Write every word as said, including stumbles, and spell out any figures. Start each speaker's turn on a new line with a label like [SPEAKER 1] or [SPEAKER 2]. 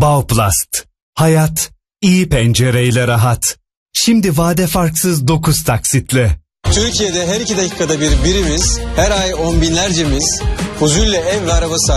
[SPEAKER 1] Bauplast. Hayat iyi pencereyle rahat. Şimdi vade farksız dokuz taksitle.
[SPEAKER 2] Türkiye'de her iki dakikada bir birimiz, her ay on binlercemiz huzurla ev ve araba sahibi